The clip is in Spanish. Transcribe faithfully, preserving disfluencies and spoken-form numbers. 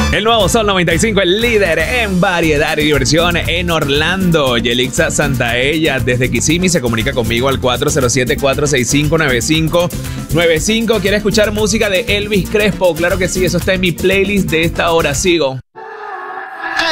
El nuevo Sol noventa y cinco, el líder en variedad y diversión en Orlando. Yelixa Santaella desde Kissimmee se comunica conmigo al cuatro cero siete, cuatro seis cinco, nueve cinco nueve cinco. ¿Quiere escuchar música de Elvis Crespo? Claro que sí, eso está en mi playlist de esta hora. Sigo.